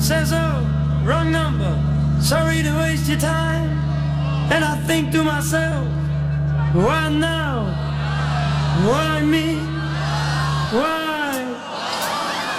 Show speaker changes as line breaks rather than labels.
says, oh, wrong number, sorry to waste your time. And I think to myself, why now? Why me?